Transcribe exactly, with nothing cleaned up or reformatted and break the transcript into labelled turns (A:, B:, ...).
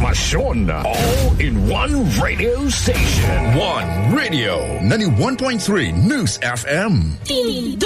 A: Informasyon. All in one radio station.
B: One Radio. ninety-one point three News F M.